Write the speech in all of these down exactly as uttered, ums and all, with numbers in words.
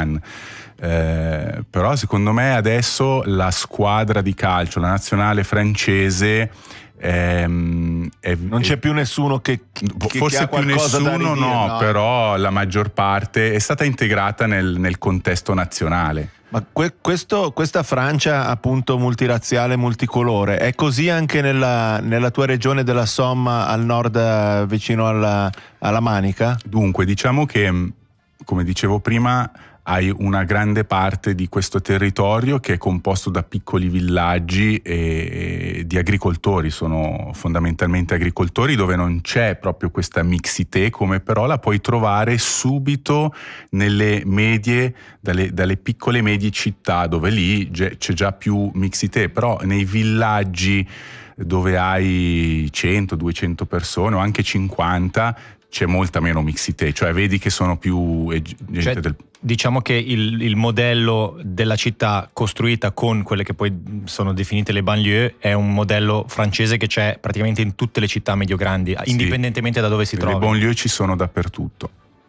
Zidane. Eh, però secondo me adesso la squadra di calcio, la nazionale francese, ehm, è, non c'è è, più nessuno che, che forse che ha più qualcosa da nessuno ridire, no, no, però la maggior parte è stata integrata nel, nel contesto nazionale. Ma que- questo, questa Francia appunto multirazziale, multicolore, è così anche nella, nella tua regione della Somme al nord, vicino alla, alla Manica? Dunque, diciamo che, come dicevo prima, hai una grande parte di questo territorio che è composto da piccoli villaggi e, e di agricoltori, sono fondamentalmente agricoltori, dove non c'è proprio questa mixité, come però la puoi trovare subito nelle medie, dalle, dalle piccole e medie città, dove lì c'è già più mixité, però nei villaggi dove hai cento duecento persone o anche cinquanta c'è molta meno mixité, cioè vedi che sono più gente cioè, del... Diciamo che il, il modello della città costruita con quelle che poi sono definite le banlieue è un modello francese che c'è praticamente in tutte le città medio-grandi, sì, indipendentemente da dove si trova. Le banlieue ci sono dappertutto.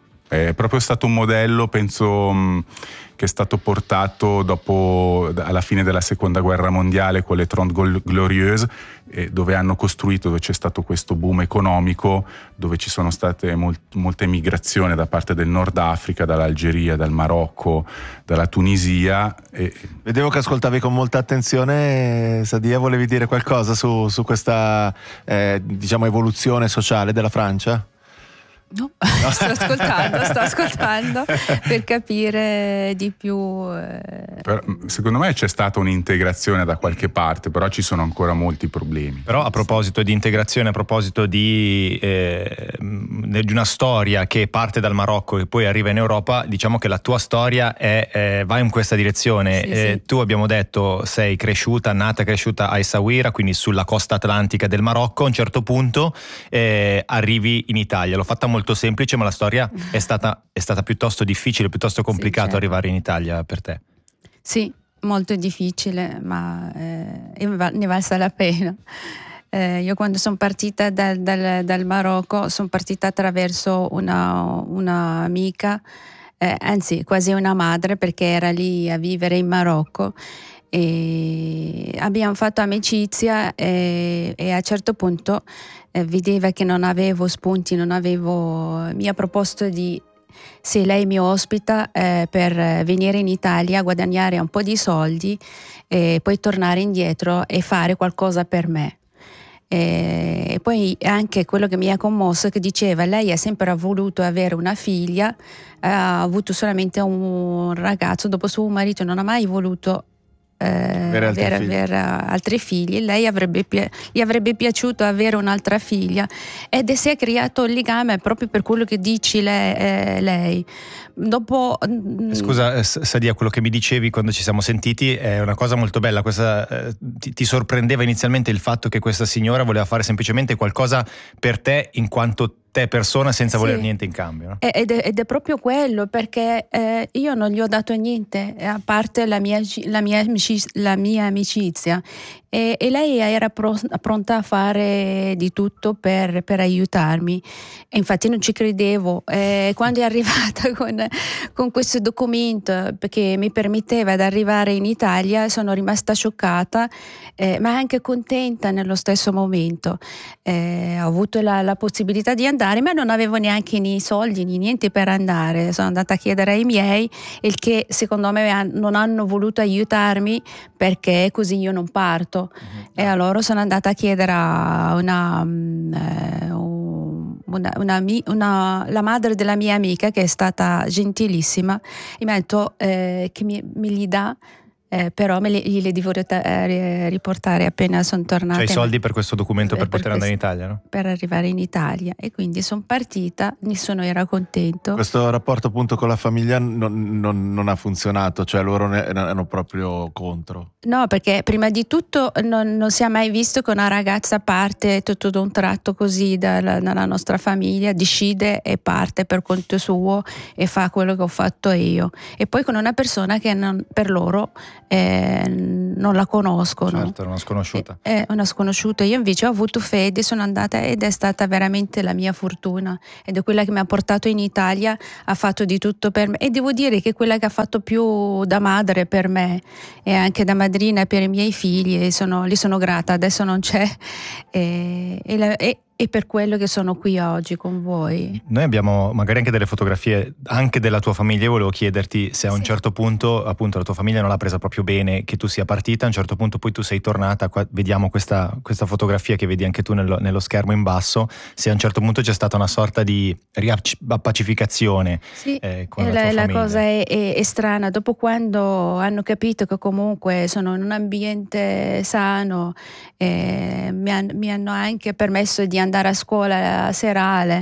È proprio stato un modello, penso, mh, che è stato portato dopo, alla fine della seconda guerra mondiale, con le Trente Glorieuses, eh, dove hanno costruito, dove c'è stato questo boom economico, dove ci sono state molt, molte migrazioni da parte del Nord Africa, dall'Algeria, dal Marocco, dalla Tunisia. E... Vedevo che ascoltavi con molta attenzione, Sadia, volevi dire qualcosa su, su questa eh, diciamo evoluzione sociale della Francia? No, sto ascoltando, sto ascoltando per capire di più. Eh. Per, secondo me c'è stata un'integrazione da qualche parte, però ci sono ancora molti problemi. Però a proposito di integrazione, a proposito di, eh, di una storia che parte dal Marocco e poi arriva in Europa, diciamo che la tua storia è, eh, va in questa direzione. Sì, eh, sì. Tu, abbiamo detto, sei cresciuta, nata e cresciuta a Essaouira, quindi sulla costa atlantica del Marocco. A un certo punto eh, arrivi in Italia. L'ho fatta molto semplice, ma la storia è stata, è stata piuttosto difficile, piuttosto complicato, sì, certo, arrivare in Italia per te. Sì, molto difficile, ma eh, ne valsa la pena. Eh, io quando sono partita dal, dal, dal Marocco sono partita attraverso una, una amica, eh, anzi quasi una madre, perché era lì a vivere in Marocco. E abbiamo fatto amicizia e, e a un certo punto eh, vedeva che non avevo spunti, non avevo, mi ha proposto di, se lei mi ospita, eh, per venire in Italia, guadagnare un po' di soldi e poi tornare indietro e fare qualcosa per me. E poi anche quello che mi ha commosso, che diceva, lei ha sempre voluto avere una figlia, ha avuto solamente un ragazzo, dopo suo marito non ha mai voluto Eh, avere, altri, avere, figli. avere altri figli. Lei avrebbe, gli avrebbe piaciuto avere un'altra figlia ed si è creato il legame proprio per quello che dici lei, eh, lei. Dopo scusa Sadia, quello che mi dicevi quando ci siamo sentiti è una cosa molto bella. Questa, eh, ti, ti sorprendeva inizialmente il fatto che questa signora voleva fare semplicemente qualcosa per te in quanto te persona, senza, sì, voler niente in cambio, no? Ed, è, ed è proprio quello, perché eh, io non gli ho dato niente a parte la mia, la mia, amicizia, la mia amicizia e, e lei era pronta a fare di tutto per, per aiutarmi e infatti non ci credevo. Eh, quando è arrivata con, con questo documento che mi permetteva di arrivare in Italia, sono rimasta scioccata, eh, ma anche contenta nello stesso momento. Eh, ho avuto la, la possibilità di andare, ma non avevo neanche né soldi né niente per andare. Sono andata a chiedere ai miei, il che secondo me non hanno voluto aiutarmi perché così io non parto. Mm-hmm. E allora sono andata a chiedere a una, eh, una, una, una la madre della mia amica, che è stata gentilissima, e mi ha detto eh, che mi, me li dà. Eh, però me li, glieli devo riportare appena sono tornata. Cioè i soldi per questo documento per, per poter questo, andare in Italia, no? Per arrivare in Italia, e quindi sono partita, nessuno era contento. Questo rapporto appunto con la famiglia non, non, non ha funzionato, cioè loro ne erano proprio contro? No, perché prima di tutto non, non si è mai visto che una ragazza parte tutto d'un tratto così dalla, dalla nostra famiglia, decide e parte per conto suo e fa quello che ho fatto io, e poi con una persona che non, per loro eh, non la conoscono. Certo, è una sconosciuta. È una sconosciuta. Io invece ho avuto fede, sono andata ed è stata veramente la mia fortuna ed è quella che mi ha portato in Italia, ha fatto di tutto per me e devo dire che è quella che ha fatto più da madre per me e anche da madrina per i miei figli e sono, gli sono grata, adesso non c'è e, e, la, e e per quello che sono qui oggi con voi. Noi abbiamo magari anche delle fotografie anche della tua famiglia. Io volevo chiederti se a un sì. certo punto appunto la tua famiglia non l'ha presa proprio bene che tu sia partita, a un certo punto poi tu sei tornata, qua vediamo questa, questa fotografia che vedi anche tu nello, nello schermo in basso, se a un certo punto c'è stata una sorta di riappacificazione. Sì, eh, con la, la, tua la famiglia. cosa è, è, è strana, dopo quando hanno capito che comunque sono in un ambiente sano, eh, mi, han, mi hanno anche permesso di andare a scuola serale,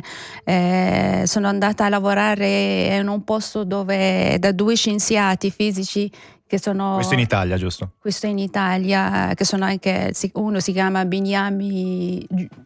eh, sono andata a lavorare in un posto dove da due scienziati fisici che sono... Questo in Italia, giusto? Questo in Italia, che sono anche, uno si chiama Bignami,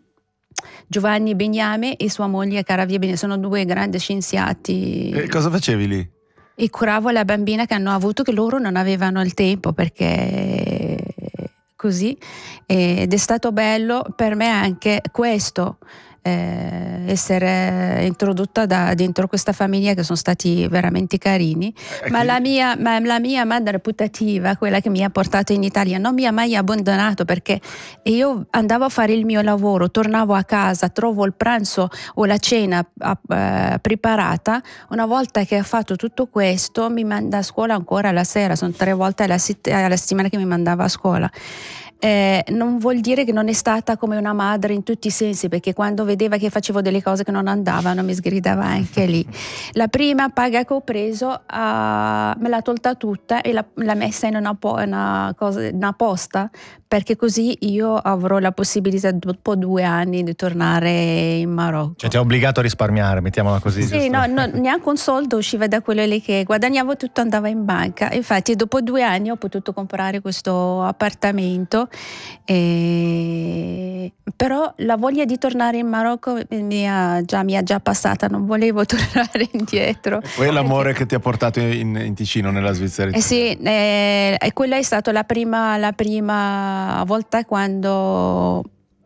Giovanni Bignami e sua moglie Caravia Bignami, sono due grandi scienziati. E cosa facevi lì? E curavo la bambina che hanno avuto, che loro non avevano il tempo perché così, ed è stato bello per me anche questo, eh, essere introdotta da dentro questa famiglia che sono stati veramente carini, eh, ma, la mia, ma la mia madre putativa, quella che mi ha portato in Italia, non mi ha mai abbandonato perché io andavo a fare il mio lavoro, tornavo a casa, trovo il pranzo o la cena uh, preparata. Una volta che ho fatto tutto questo mi manda a scuola ancora la sera, sono tre volte alla, set- alla settimana che mi mandava a scuola. Eh, non vuol dire che non è stata come una madre in tutti i sensi, perché quando vedeva che facevo delle cose che non andavano mi sgridava anche lì. La prima paga che ho preso uh, me l'ha tolta tutta e l'ha, l'ha messa in una, po- una, cosa, una posta, perché così io avrò la possibilità dopo due anni di tornare in Marocco. Cioè ti ha obbligato a risparmiare, mettiamola così. Sì, no, no, neanche un soldo usciva da quello lì che guadagnavo, tutto andava in banca. Infatti dopo due anni ho potuto comprare questo appartamento, e... però la voglia di tornare in Marocco mi ha già, mi ha già passata, non volevo tornare indietro. Poi è l'amore che ti ha portato in, in Ticino, nella Svizzera. Eh sì, eh, e quella è stata la prima, la prima volta quando...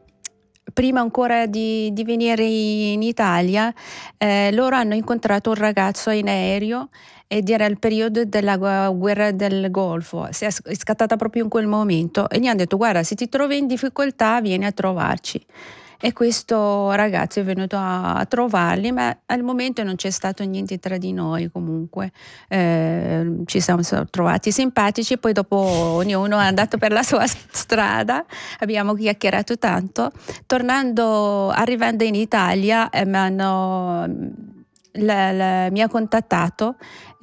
Prima ancora di, di venire in Italia, eh, loro hanno incontrato un ragazzo in aereo ed era il periodo della guerra del Golfo, si è scattata proprio in quel momento e gli hanno detto: guarda, se ti trovi in difficoltà vieni a trovarci. E questo ragazzo è venuto a, a trovarli, ma al momento non c'è stato niente tra di noi comunque. Eh, ci siamo trovati simpatici, poi dopo ognuno è andato per la sua strada, abbiamo chiacchierato tanto. Tornando, arrivando in Italia, eh, mi hanno... La, la, mi ha contattato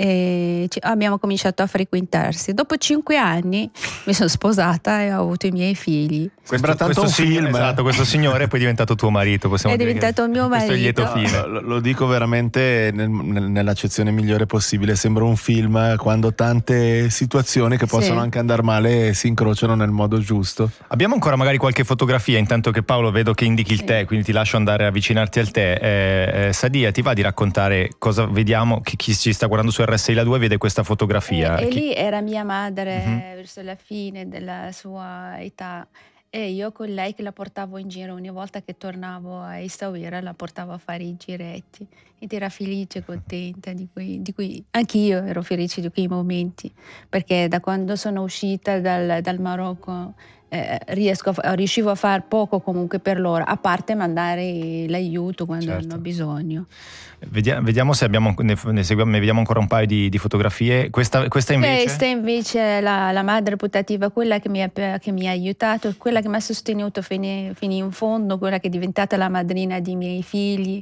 e ci, abbiamo cominciato a frequentarsi. Dopo cinque anni mi sono sposata e ho avuto i miei figli. Sembra tanto questo un film. Esatto, questo signore è poi diventato tuo marito. È diventato il mio marito. Questo è il lieto fine. Lo, lo dico veramente nel, nel, nell'accezione migliore possibile. Sembra un film quando tante situazioni che possono sì. anche andare male si incrociano nel modo giusto. Abbiamo ancora magari qualche fotografia, intanto che Paolo vedo che indichi il sì. tè, quindi ti lascio andare a avvicinarti al tè. Eh, eh, Sadia, ti va di raccontare cosa vediamo? Che chi ci sta guardando su R S I La due vede questa fotografia. E, e chi... lì era mia madre, uh-huh. verso la fine della sua età, e io con lei che la portavo in giro ogni volta che tornavo a Essaouira, la portavo a fare i giretti ed era felice, contenta di cui, di cui anch'io ero felice di quei momenti, perché da quando sono uscita dal, dal Marocco eh, riesco a, riuscivo a fare poco comunque per loro, a parte mandare l'aiuto quando certo. hanno bisogno. Vediamo, vediamo se abbiamo, ne, ne, seguiamo, ne vediamo ancora un paio di, di fotografie. Questa, questa invece? Questa invece è la, la madre putativa, quella che mi, ha, che mi ha aiutato, quella che mi ha sostenuto fino, fino in fondo, quella che è diventata la madrina dei miei figli,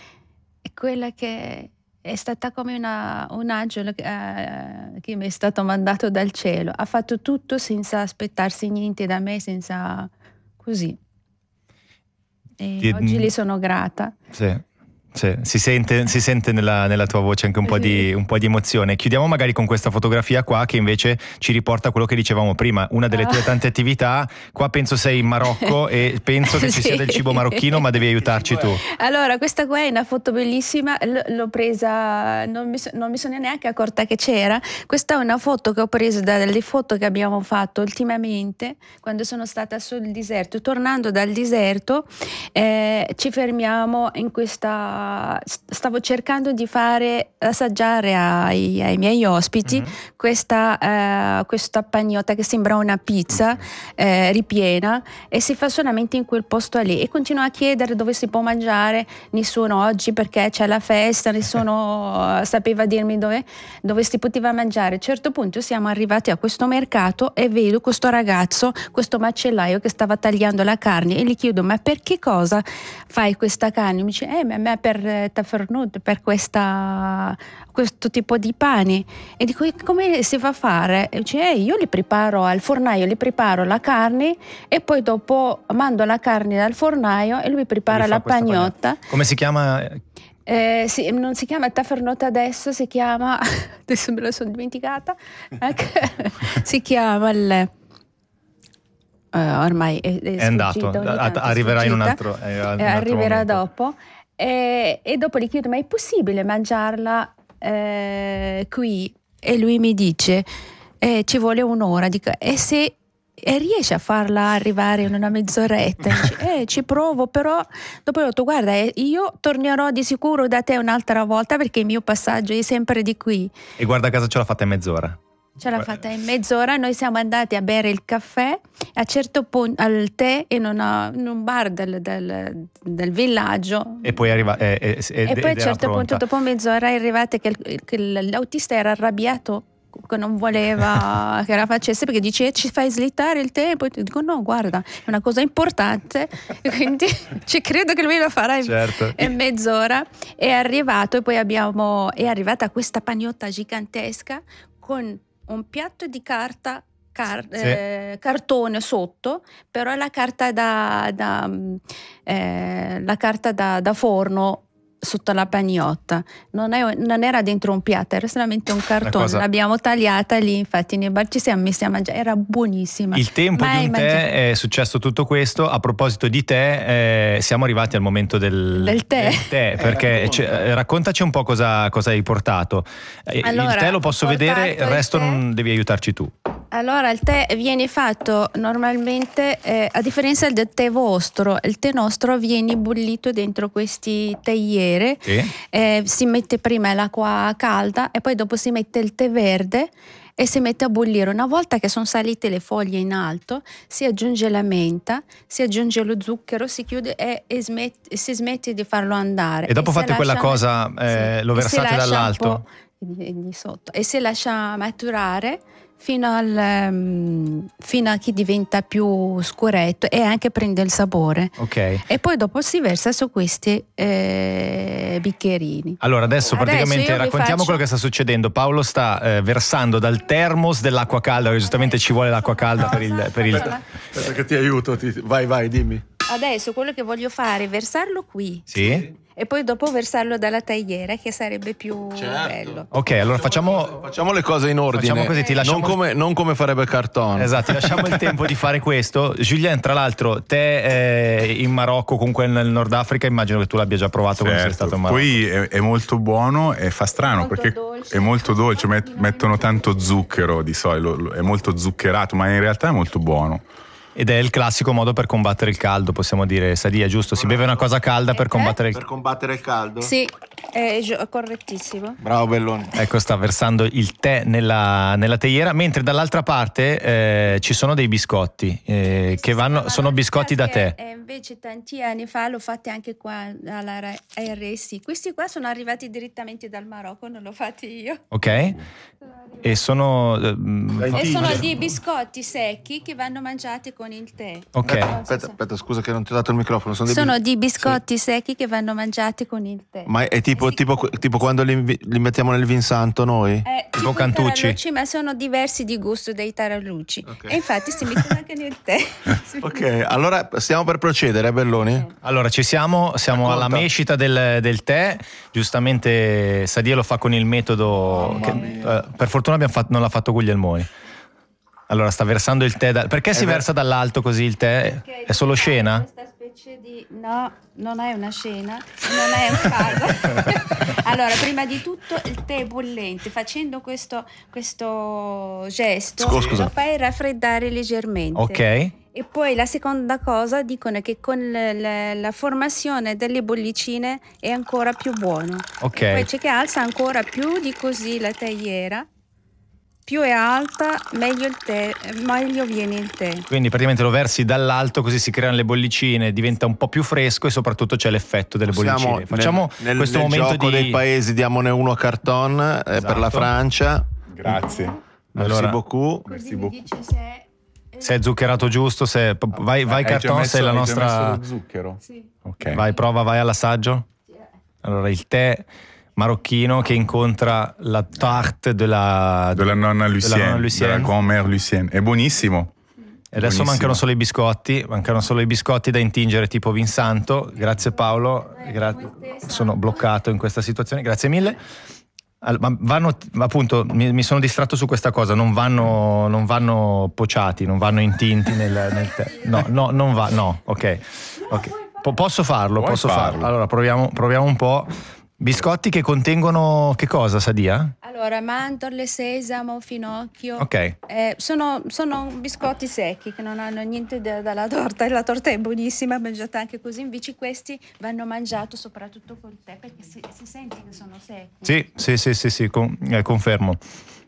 e quella che è stata come una, un angelo che, uh, che mi è stato mandato dal cielo. Ha fatto tutto senza aspettarsi niente da me, senza così. E Ti... oggi le sono grata. Sì. Sì, si sente, si sente nella, nella tua voce anche un po' di, un po' di emozione. Chiudiamo magari con questa fotografia qua che invece ci riporta a quello che dicevamo prima, una delle tue tante attività. Qua penso sei in Marocco e penso che ci Sì. sia del cibo marocchino, ma devi aiutarci tu. Allora, questa qua è una foto bellissima, l- l'ho presa, non mi, so- non mi sono neanche accorta che c'era. Questa è una foto che ho preso dalle foto che abbiamo fatto ultimamente, quando sono stata sul deserto. Tornando dal deserto, eh, ci fermiamo in questa... Stavo cercando di fare, assaggiare ai, ai miei ospiti mm-hmm. questa, eh, questa pagnotta che sembra una pizza eh, ripiena, e si fa solamente in quel posto lì, e continuo a chiedere dove si può mangiare. Nessuno oggi, perché c'è la festa, nessuno sapeva dirmi dove, dove si poteva mangiare. A un certo punto siamo arrivati a questo mercato e vedo questo ragazzo, questo macellaio che stava tagliando la carne, e gli chiedo: ma per che cosa fai questa carne? Mi dice: eh, ma a me per tafernut, per questa, questo tipo di pane. E dico: come si fa a fare? E dice: eh, io li preparo al fornaio, li preparo la carne, e poi dopo mando la carne dal fornaio e lui prepara la pagnotta. pagnotta. Come si chiama? Eh, sì, non si chiama tafernut adesso, si chiama adesso me lo sono dimenticata si chiama il Uh, ormai è, è, è andato, tanto, arriverà in un altro, eh, un altro arriverà momento. dopo. E, e dopo gli chiedo: ma è possibile mangiarla eh, qui? E lui mi dice: eh, ci vuole un'ora. Dico: e se e riesce a farla arrivare in una mezz'oretta? Dice: eh, ci provo, però dopo ho detto: guarda, io tornerò di sicuro da te un'altra volta, perché il mio passaggio è sempre di qui. E guarda caso ce l'ha fatta in mezz'ora. Ce l'ha fatta in mezz'ora. Noi siamo andati a bere il caffè, a certo punto al tè in, una, in un bar del, del, del villaggio, e poi arriva eh, eh, e ed, poi a ed un certo punto dopo mezz'ora è arrivata che, il, che l'autista era arrabbiato, che non voleva che la facesse, perché dice: ci fai slittare il tempo. E dico: no, guarda, è una cosa importante, e quindi ci credo che lui lo farà in, certo. in mezz'ora. È arrivato, e poi abbiamo è arrivata questa pagnotta gigantesca con un piatto di carta car- sì. eh, cartone sotto, però la carta da, da eh, la carta da, da forno sotto la pagnotta, non, è, non era dentro un piatto, era solamente un cartone. Cosa... L'abbiamo tagliata lì, infatti nei bar ci siamo messi a mangiare, era buonissima. Il tempo Mai di un mangiato. tè è successo tutto questo. A proposito di tè, eh, siamo arrivati al momento del, del tè, del tè perché cioè, raccontaci un po' cosa, cosa hai portato. Allora, il tè lo posso vedere, il resto non devi aiutarci tu. Allora, il tè viene fatto normalmente, eh, a differenza del tè vostro, il tè nostro viene bollito dentro questi teiere, sì. eh, si mette prima l'acqua calda e poi dopo si mette il tè verde e si mette a bollire. Una volta che sono salite le foglie in alto, si aggiunge la menta, si aggiunge lo zucchero, si chiude e, e, smet- e si smette di farlo andare. E dopo e fate quella lascia, cosa, eh, sì, lo versate dall'alto? Di, di sotto, e si lascia maturare fino al um, fino a che diventa più scuretto e anche prende il sapore. Ok. E poi dopo si versa su questi eh, bicchierini. Allora adesso, adesso praticamente raccontiamo faccio... quello che sta succedendo. Paolo sta eh, versando dal termos dell'acqua calda, perché giustamente ci vuole l'acqua calda per il, per il... Aspetta che ti aiuto, ti... vai vai dimmi. Adesso quello che voglio fare è versarlo qui. Sì. E poi dopo versarlo dalla tagliera, che sarebbe più certo. bello. Ok, allora facciamo, facciamo le cose in ordine. Facciamo così, ti lasciamo... non, come, non come farebbe Cartone. Esatto, ti lasciamo il tempo di fare questo. Julien, tra l'altro, te eh, in Marocco, comunque nel Nord Africa, immagino che tu l'abbia già provato certo. quando sei stato in Marocco. Poi è, è molto buono e fa strano molto perché dolce. È molto dolce, met- mettono tanto zucchero di solito, è molto zuccherato, ma in realtà è molto buono. Ed è il classico modo per combattere il caldo, possiamo dire, Sadia, giusto? Si beve una cosa calda per combattere il caldo. Per combattere il caldo? Sì, è correttissimo. Bravo Belloni. Ecco, sta versando il tè nella, nella teiera, mentre dall'altra parte eh, ci sono dei biscotti, eh, che vanno, sono biscotti da tè. E invece tanti anni fa l'ho fatti anche qua alla R S. Questi qua sono arrivati direttamente dal Marocco, non l'ho fatti io. Ok. E sono... E sono dei biscotti secchi che vanno mangiati con con il tè. Ok. Aspetta, aspetta, scusa che non ti ho dato il microfono. Sono, dei Sono bis- di biscotti secchi che vanno mangiati con il tè. Ma è tipo, Eh sì. tipo, tipo quando li, invi- li mettiamo nel vinsanto noi? Eh, Tipo i Cantucci. tarallucci, ma sono diversi di gusto dei tarallucci. Ok. E infatti si mettono anche nel tè. Ok, allora stiamo per procedere, Belloni? Allora ci siamo, siamo Racconta. alla mescita del, del tè, giustamente Sadia lo fa con il metodo che, eh, per fortuna abbiamo fatto, non l'ha fatto Guglielmoni. Allora sta versando il tè, da, perché si ver- versa dall'alto così il tè? Perché È solo scena? Questa specie di... No, non è una scena, non è un caso. Allora, prima di tutto il tè è bollente, facendo questo, questo gesto Scusa, scusa. lo fai raffreddare leggermente. Ok, E poi la seconda cosa dicono che con la, la- la formazione delle bollicine è ancora più buono. Ok. E poi c'è che alza ancora più di così la teiera. Più è alta, meglio il tè, meglio viene il tè. quindi praticamente lo versi dall'alto così si creano le bollicine, diventa un po' più fresco e soprattutto c'è l'effetto delle Siamo bollicine. Facciamo nel, nel, questo nel momento gioco di... dei paesi, diamone uno a carton eh, per Esatto. la Francia. Grazie. Merci Allora- beaucoup. Così Merci mi beaucoup. dice se... Se è zuccherato giusto, se... vai, vai Hai già Carton, messo- sei la hai già messo nostra... lo zucchero? Sì. Ok. Vai, prova, vai all'assaggio. Allora, il tè marocchino che incontra la tarte della, Della nonna Lucienne, della nonna della Lucienne. grand-mère Lucienne. È buonissimo. E adesso Buonissimo. mancano solo i biscotti, mancano solo i biscotti da intingere tipo Vinsanto. Grazie Paolo, gra- sono bloccato in questa situazione, grazie mille. Al- ma vanno, appunto, mi, mi sono distratto su questa cosa, non vanno, non vanno pociati, non vanno intinti nel, nel tè. No, no, non va, no, ok. ok. Po- posso farlo, Puoi posso farlo. farlo. Allora proviamo, proviamo un po'. Biscotti che contengono che cosa, Sadia? Allora, mandorle, sesamo, finocchio. Ok. Eh, sono, sono biscotti secchi che non hanno niente da- dalla torta, e la torta è buonissima, mangiata anche così. Invece questi vanno mangiati soprattutto col tè perché si, si sente che sono secchi. Sì, sì, sì, sì, sì, con- eh, confermo.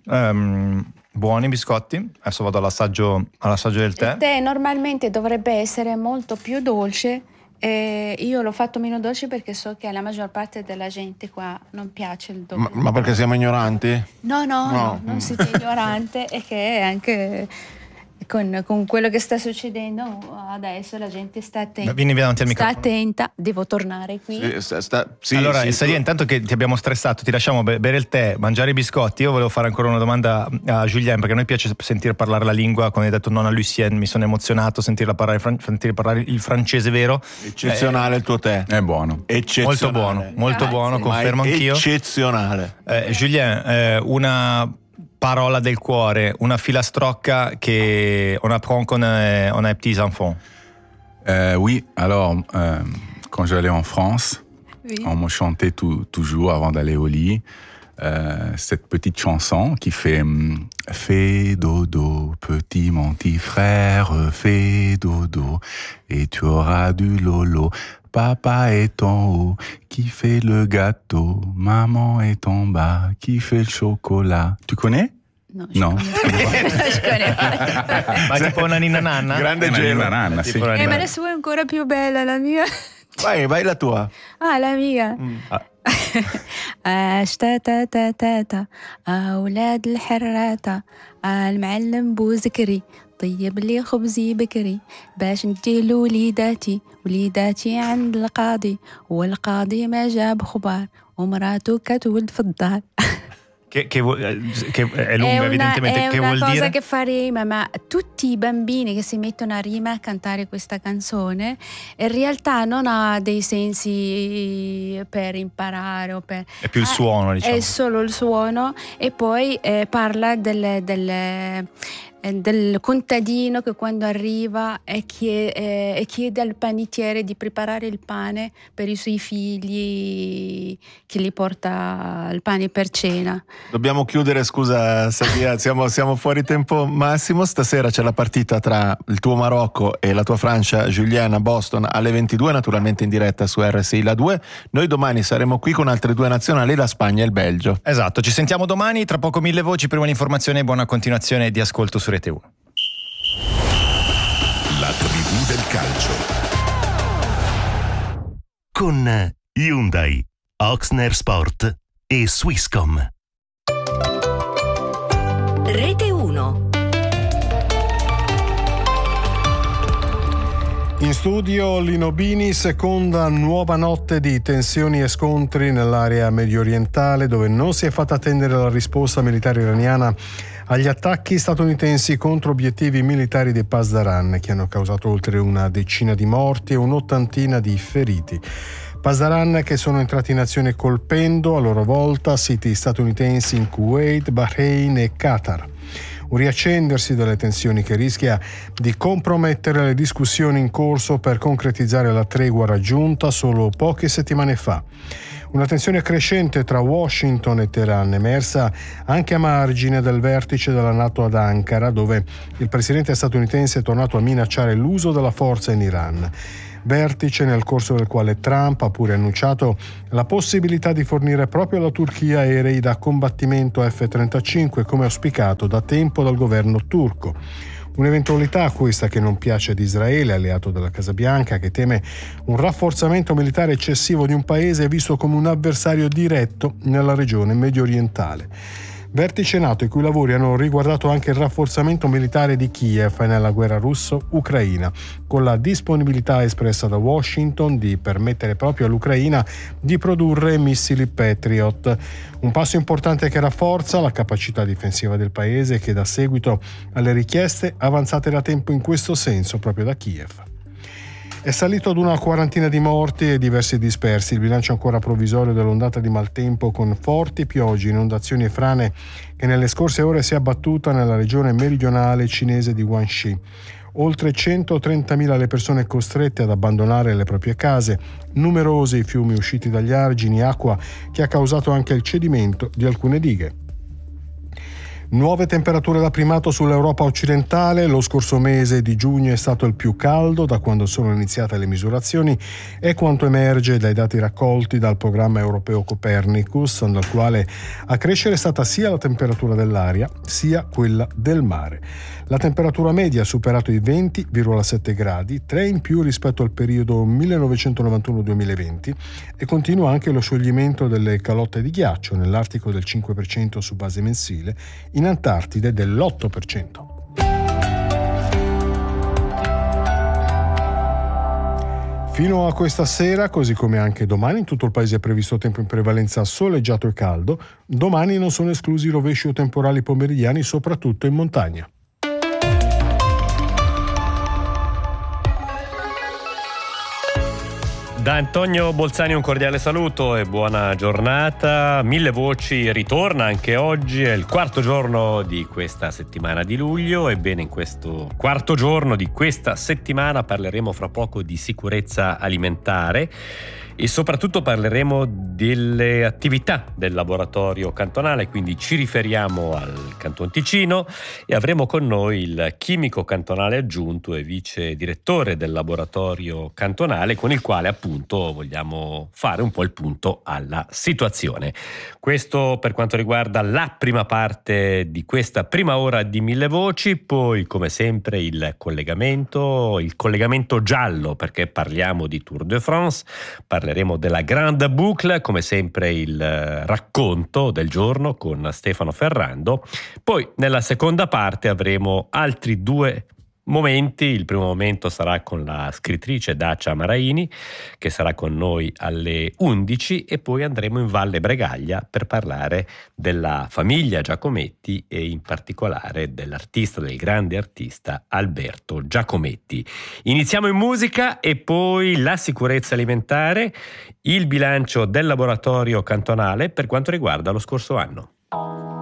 Ehm, buoni biscotti. Adesso vado all'assaggio, all'assaggio del tè. Il tè normalmente dovrebbe essere molto più dolce. Eh, io l'ho fatto meno dolce perché so che alla maggior parte della gente qua non piace il dolce. Ma, ma perché siamo ignoranti? No, no, No. no, non siete ignorante e che anche con, con quello che sta succedendo adesso la gente sta attenta. Vieni davanti al sta microfono. attenta, devo tornare qui. Sì, sta- sta- sì, allora, sì, Sadia, tu- intanto che ti abbiamo stressato, ti lasciamo be- bere il tè, mangiare i biscotti. Io volevo fare ancora una domanda a Julien, perché a noi piace sentire parlare la lingua. Quando hai detto nonna Lucienne, mi sono emozionato sentirla parlare, fran- sentire parlare il francese vero. eccezionale il tuo tè. È buono. Eccezionale. Molto buono, molto Grazie. buono, Ma confermo è anch'io. eccezionale. Eh, Julien, eh, una parola del cuore, una filastrocca che on apprend con eh, on a petits enfants. Euh, oui, alors, euh, quand j'allais en France, Oui. on me chantait tout- toujours avant d'aller au lit euh, cette petite chanson qui fait hum, fais dodo, petit mon petit frère, fais dodo, et tu auras du lolo. Papa est en haut, qui fait le gâteau, maman est en bas, qui fait le chocolat. Tu connais? No, je No. connais pas. Je connais pas. Ma è tipo una ninna nanna? Grande È una gelo. ninna nanna, Tipo sì. una Eh, ninna- ma la sua è ancora più bella, la mia. Vai, vai la tua. Ah, la mia. اشتاتا تاتا أولاد الحراتة المعلم بوزكري طيب لي خبزي بكري باش ندي لوليداتي وليداتي عند القاضي والقاضي ما جاب خبار ومراته كتولد في الدار. Che, che, vuol- eh, che è lunga, È una, evidentemente. è Che una vuol cosa dire? che fa rima, ma tutti i bambini che si mettono a rima a cantare questa canzone in realtà non ha dei sensi per imparare o per... È più il Ah, suono, diciamo. È solo il suono e poi eh, parla delle, delle, eh, del contadino che quando arriva e chiede, eh, e chiede al panettiere di preparare il pane per i suoi figli, che gli porta il pane per cena. Dobbiamo chiudere, scusa Sadia, siamo, siamo fuori tempo massimo. Stasera c'è la partita tra il tuo Marocco e la tua Francia, Julien, a Boston alle ventidue, naturalmente in diretta su R S I La due. Noi domani saremo qui con altre due nazionali, la Spagna e il Belgio. Esatto, ci sentiamo domani, tra poco mille voci, prima l'informazione e buona continuazione di ascolto su Rete uno. La tribù del calcio con Hyundai, Oxner Sport e Swisscom. Rete uno. In studio Lino Bini, seconda nuova notte di tensioni e scontri nell'area medio orientale, dove non si è fatta attendere la risposta militare iraniana agli attacchi statunitensi contro obiettivi militari di Pasdaran, che hanno causato oltre una decina di morti e un'ottantina di feriti. Pasdaran che sono entrati in azione colpendo a loro volta siti statunitensi in Kuwait, Bahrain e Qatar. Un riaccendersi delle tensioni che rischia di compromettere le discussioni in corso per concretizzare la tregua raggiunta solo poche settimane fa. Una tensione crescente tra Washington e Teheran, emersa anche a margine del vertice della NATO ad Ankara, dove il presidente statunitense è tornato a minacciare l'uso della forza in Iran. Vertice nel corso del quale Trump ha pure annunciato la possibilità di fornire proprio alla Turchia aerei da combattimento F trentacinque, come auspicato da tempo dal governo turco. Un'eventualità questa che non piace ad Israele, alleato della Casa Bianca, che teme un rafforzamento militare eccessivo di un paese visto come un avversario diretto nella regione medio orientale. Vertice NATO i cui lavori hanno riguardato anche il rafforzamento militare di Kiev nella guerra russo-ucraina, con la disponibilità espressa da Washington di permettere proprio all'Ucraina di produrre missili Patriot. Un passo importante che rafforza la capacità difensiva del paese e che dà seguito alle richieste avanzate da tempo in questo senso proprio da Kiev. È salito ad una quarantina di morti e diversi dispersi, il bilancio ancora provvisorio dell'ondata di maltempo con forti piogge, inondazioni e frane che nelle scorse ore si è abbattuta nella regione meridionale cinese di Guangxi. Oltre centotrentamila le persone costrette ad abbandonare le proprie case, numerosi i fiumi usciti dagli argini, acqua che ha causato anche il cedimento di alcune dighe. Nuove temperature da primato sull'Europa occidentale. Lo scorso mese di giugno è stato il più caldo da quando sono iniziate le misurazioni, è quanto emerge dai dati raccolti dal programma europeo Copernicus, dal quale a crescere è stata sia la temperatura dell'aria sia quella del mare. La temperatura media ha superato i venti virgola sette gradi, tre in più rispetto al periodo millenovecentonovantuno duemilaventi, e continua anche lo scioglimento delle calotte di ghiaccio, nell'Artico del cinque per cento su base mensile, in Antartide dell'otto per cento. Fino a questa sera, così come anche domani, in tutto il paese è previsto tempo in prevalenza soleggiato e caldo. Domani non sono esclusi rovesci o temporali pomeridiani, soprattutto in montagna. Da Antonio Bolzani un cordiale saluto e buona giornata. Mille Voci ritorna anche oggi, è il quarto giorno di questa settimana di luglio. Ebbene, in questo quarto giorno di questa settimana parleremo fra poco di sicurezza alimentare e soprattutto parleremo delle attività del laboratorio cantonale, quindi ci riferiamo al Canton Ticino e avremo con noi il chimico cantonale aggiunto e vice direttore del laboratorio cantonale, con il quale appunto vogliamo fare un po' il punto alla situazione. Questo per quanto riguarda la prima parte di questa prima ora di Mille Voci. Poi come sempre il collegamento, il collegamento giallo, perché parliamo di Tour de France, parliamo Parleremo della Grande Boucle, come sempre il racconto del giorno con Stefano Ferrando. Poi nella seconda parte avremo altri due momenti. Il primo momento sarà con la scrittrice Dacia Maraini, che sarà con noi alle undici, e poi andremo in Valle Bregaglia per parlare della famiglia Giacometti e in particolare dell'artista, del grande artista Alberto Giacometti. Iniziamo in musica e poi la sicurezza alimentare, il bilancio del laboratorio cantonale per quanto riguarda lo scorso anno.